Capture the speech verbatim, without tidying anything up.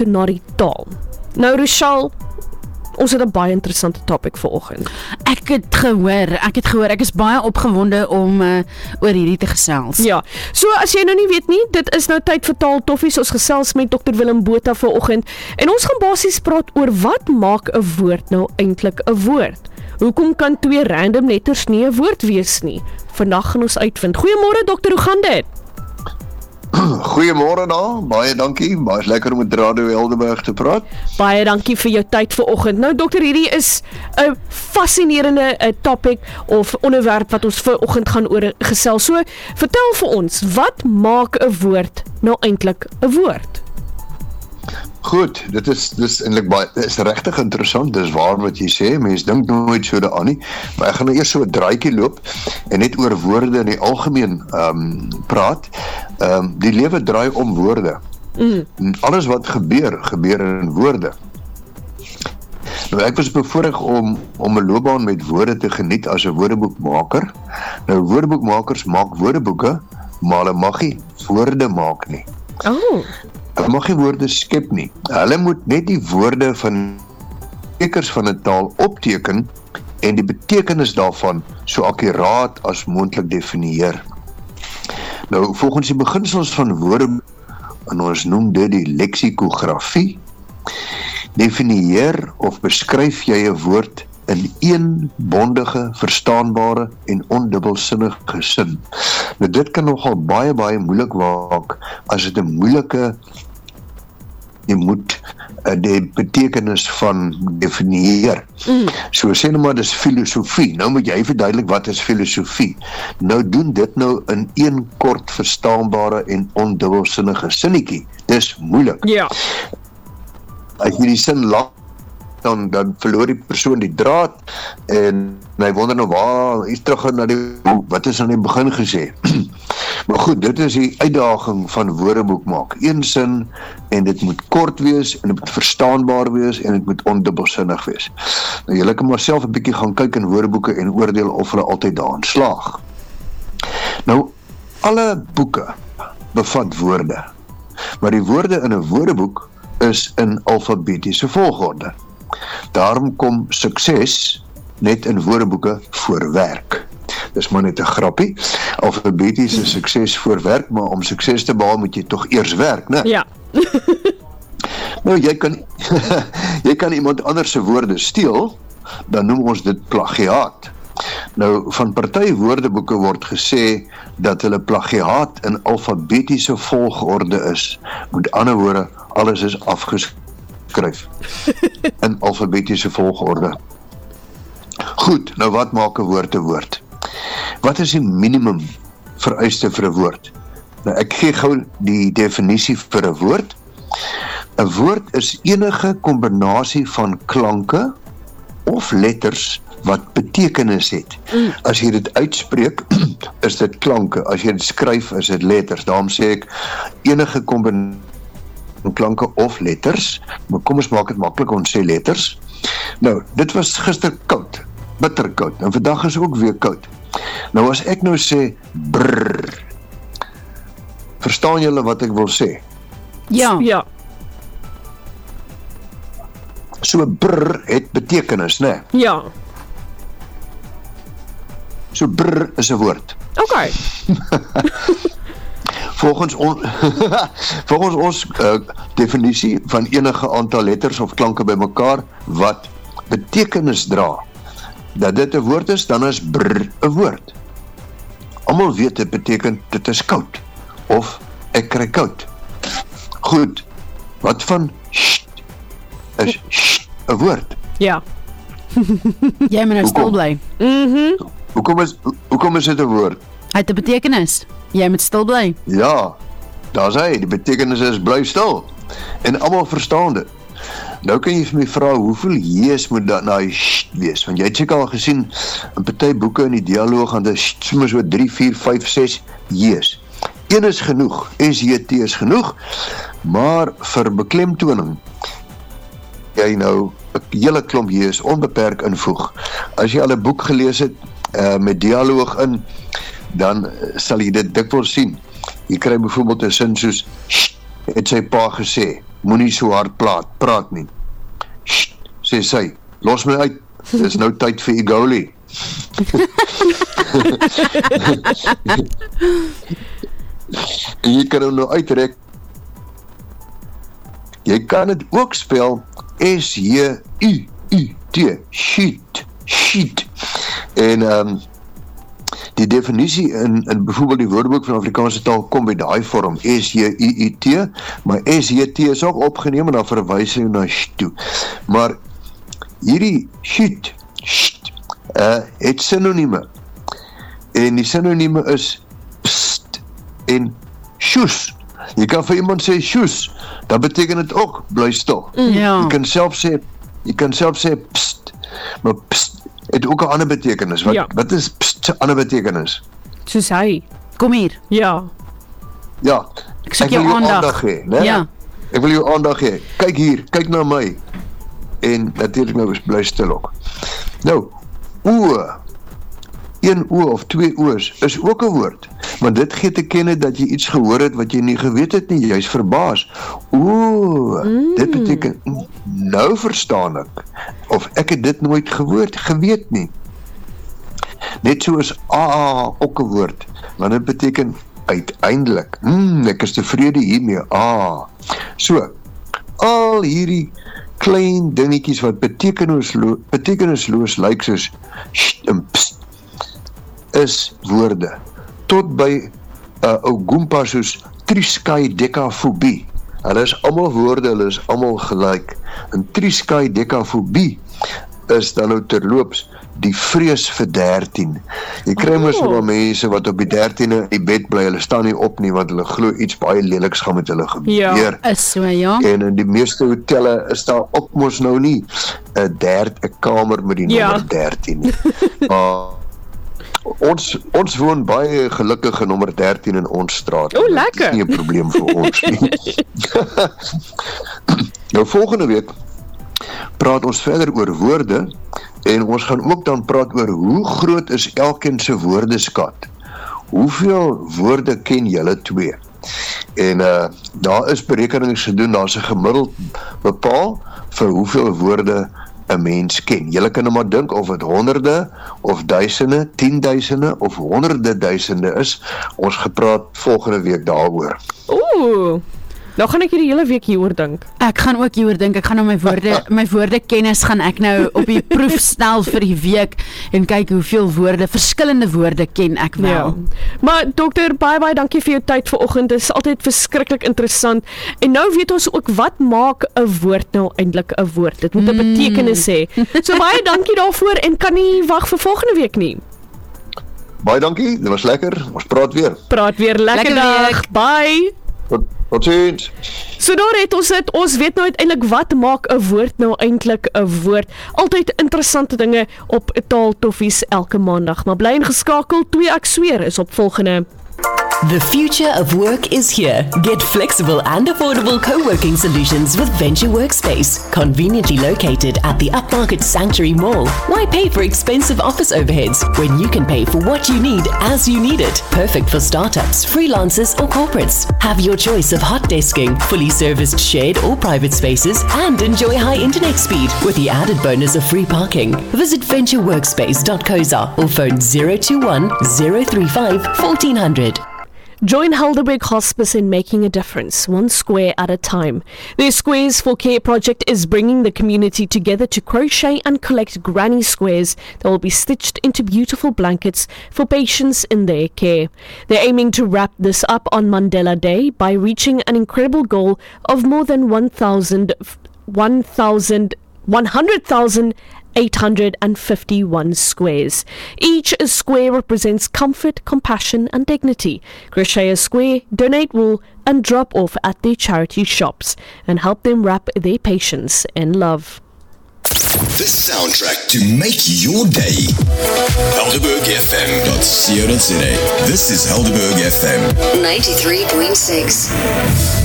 na die taal. Nou Rochelle, ons het 'n baie interessante topic vanoggend. Ek het gehoor, ek het gehoor, ek is baie opgewonde om uh, oor hierdie te gesels. Ja, so as jy nou nie weet nie, dit is nou tyd vir Taaltoffies, ons gesels met dokter Willem Botha vanoggend, en ons gaan basies praat oor wat maak 'n woord nou eintlik 'n woord? Hoekom kan twee random letters nie 'n woord wees nie? Vandag gaan ons uitvind. Goeiemôre dokter, hoe gaan dit? Goeiemôre daar, baie dankie, baie lekker om met Radio Helderberg te praat. Baie dankie vir jou tyd vanoggend. Nou dokter, hierdie is 'n fascinerende uh, topic of onderwerp wat ons vanoggend gaan oor gesels. So, vertel vir ons, wat maak 'n woord nou eintlik 'n woord? Goed, dit is dis eintlik baie dit is regtig interessant. Dis waar wat jy sê. Mense dink nooit so daaraan nie. Maar ek gaan nou eers so 'n draaitjie loop en net oor woorde in die algemeen ehm um, praat. Ehm um, die lewe draai om woorde. Mm. En alles wat gebeur, gebeur in woorde. Nou ek was bevoorreg om om 'n loopbaan met woorde te geniet as 'n woordeboekmaker. Nou woordeboekmakers maak woordeboeke, maar hulle mag nie woorde maak nie. Oh. Hulle mag nie woorde skep nie. Hulle moet net die woorde van sprekers van 'n taal opteken en die betekenis daarvan so akkuraat as moontlik definieer. Nou, volgens die beginsels van woorde, en ons noem dit die leksikografie, definieer of beskryf jy 'n woord in een bondige, verstaanbare en ondubbelsinnige sin. Nou dit kan nogal baie baie moeilik maak as dit 'n moeilike jy moet uh, die betekenis van definieer. Mm. So sê nou maar dis filosofie. Nou moet jy verduidelik wat is filosofie. Nou doen dit nou in een kort verstaanbare en ondubbelsinnige sinnetjie. Dis moeilik. Ja. As jy die sin laat Dan, dan verloor die persoon die draad en hy wonder nou waar, iets terug na die, wat is aan die begin gesê. Maar goed, dit is die uitdaging van woordeboek maak. Een sin en dit moet kort wees en dit moet verstaanbaar wees en dit moet ondubbelsinnig wees. Nou julle kan maar self 'n bietjie gaan kyk in woordeboeke en oordeel of hulle altyd daarin slaag. Nou, alle boeke bevat woorde, maar die woorde in 'n woordeboek is in alfabetiese volgorde. Daarom kom sukses net in woordeboeke voor werk. Dis maar net 'n grappie. Alfabetiese sukses voor werk, maar om sukses te behaal moet jy tog eers werk, né? Ja. Nou jy kan jy kan iemand anders se woorde steel, dan noem ons dit plagiaat. Nou van party woordeboeke word gesê dat hulle plagiaat in alfabetiese volgorde is. Met ander woorde, alles is afgeskryf in alfabetiese volgorde. Goed, nou wat maak 'n woord 'n woord? Wat is die minimum vereiste vir 'n woord? Nou ek gee gou die definisie vir 'n woord. 'n Woord is enige kombinasie van klanke of letters wat betekenis het. Mm. As jy dit uitspreek, is dit klanke. As jy dit skryf, is dit letters. Daarom sê ek enige kombinasie klanke of letters, maar kom ons maak dit maklik, ons sê letters. Nou, dit was gister koud, bitterkoud, en vandag is ook weer koud. Nou as ek nou sê brrr, verstaan julle wat ek wil sê? Ja. Ja. So brrr het betekenis, né? Ja. So brrr is 'n woord. Okay. Volgens, on, volgens ons uh, definisie van enige aantal letters of klanke by mekaar wat betekenis dra, dat dit 'n woord is, dan is brrr 'n woord. Almal weet dit beteken dit is koud, of ek kry koud. Goed, wat van sht, is sht 'n woord? Ja. Jy moet nou stil bly. Mhm. Hoekom is, hoekom is dit 'n woord? Hy het 'n betekenis. Jy moet stil bly. Ja, daar's hy, die betekenis is bly stil. En almal verstaan dit. Nou kan jy vir my vra, hoeveel J's moet dat na die sht wees? Want jy het seker al gesien, in party boeke in die dialoog, en dit is sommer so drie, vier, vyf, ses J's. Een is genoeg, S J T is genoeg, maar vir beklemtoning, jy nou, 'n hele klomp J's onbeperk invoeg. As jy al 'n boek gelees het, uh, met dialoog in, dan sal jy dit dikwels sien. Jy kry byvoorbeeld 'n sin soos, sht, het sy pa gesê. moenie so hard praat, praat nie. Sst, sê sy, los my uit, dit is nou tyd vir Igoli. En jy kan hom nou uitrek. Jy kan het ook spel S J U U T, sheet, sheet. En um, die definisie in, in bijvoorbeeld die woordeboek van Afrikaanse taal kom by daai vorm, S J U U T, maar S J T is ook opgeneem en dan verwys hy na sh toe. Maar hierdie sheet, sheet, uh, het synonieme. En die synonieme is pst en shoes. Jy kan vir iemand sê shoes, dan beteken het ook bly stil. Ja. Jy kan self sê, jy kan self sê pst, maar pst het ook 'n ander betekenis. Wat, ja. wat is pst 'n ander betekenis? Soos hy. Kom hier. Ja. Ja, Ek soek ek wil jou jou aandag. aandag hê, né? Ja. Ek wil jou aandag hê. Kyk hier, kyk na my. En natuurlik nou is bly stil ook. Nou, oë. Een oë of twee oës is ook 'n woord, maar dit gee te kenne dat jy iets gehoor het wat jy nie geweet het nie, jy's verbaas. O, mm. dit beteken, nou verstaan ek, of ek het dit nooit gehoord, geweet nie. Net so is a ook 'n woord, want dit beteken uiteindelik, hmm, ek is tevrede hiermee, a. So, al hierdie klein dingetjies wat betekenisloos, betekenisloos lyk soos sht en pst, is woorde, tot by uh, ou Goompa soos triskaidekafobie. Hulle is allemaal woorde, hulle is allemaal gelyk. En triskaidekafobie is dan nou terloops die vrees vir dertien. Jy kry mos oh. wel mense wat op die dertiende in die bed bly, hulle staan nie op nie, want hulle glo iets baie leliks gaan met hulle gebeur. Ja, is so, ja. En in die meeste hotelle is daar op mos nou nie 'n derd, 'n kamer met die ja. nommer dertien. uh, Ons, ons woon baie gelukkige nommer dertien in ons straat. O, lekker. Dit is nie 'n probleem vir ons nie. Nou volgende week praat ons verder oor woorde en ons gaan ook dan praat oor hoe groot is elkeen se woordeskat. Hoeveel woorde ken julle twee? En uh, daar is berekenings gedoen, daar is 'n gemiddeld bepaal vir hoeveel woorde 'n mens ken. Julle kan nou maar dink of het honderde, of duisende, tienduisende, of honderde duisende is. Ons gepraat volgende week daaroor. Ooh, nou gaan ek hier die hele week hieroor dink. Ek gaan ook hieroor dink, ek gaan nou my woorde, my woordekennis gaan ek nou op die proef stel vir die week en kyk hoeveel woorde, verskillende woorde ken ek wel. Ja. Maar dokter, baie baie dankie vir jou tyd vanoggend. Dit is altyd verskriklik interessant. En nou weet ons ook wat maak 'n woord nou eintlik 'n woord. Dit moet 'n mm. betekenis hê. So baie dankie daarvoor en kan nie wag vir volgende week nie. Baie dankie, dit was lekker. Ons praat weer. Praat weer lekker, Lekker dag. week. Bye. Tot, tot ziens. So daar het ons dit, ons weet nou uiteindelik wat maak 'n woord nou eintlik 'n woord. Altyd interessante dinge op Taaltoffies elke maandag, maar bly ingeskakel, twee ek sweer is op volgende. The future of work is here. Get flexible and affordable co-working solutions with Venture Workspace, conveniently located at the Upmarket Sanctuary Mall. Why pay for expensive office overheads when you can pay for what you need as you need it? Perfect for startups, freelancers or corporates. Have your choice of hot desking, fully serviced shared or private spaces, and enjoy high internet speed with the added bonus of free parking. Visit venture workspace dot co za or phone zero two one, zero three five, fourteen hundred. Join Helderberg Hospice in making a difference, one square at a time. Their Squares for Care project is bringing the community together to crochet and collect granny squares that will be stitched into beautiful blankets for patients in their care. They're aiming to wrap this up on Mandela Day by reaching an incredible goal of more than one thousand, one thousand, one hundred thousand eight hundred fifty-one squares. Each square represents comfort, compassion and dignity. Crochet a square, donate wool and drop off at their charity shops and help them wrap their patients in love. The soundtrack to make your day. Helderberg F M dot co dot za. This is Helderberg F M ninety-three point six.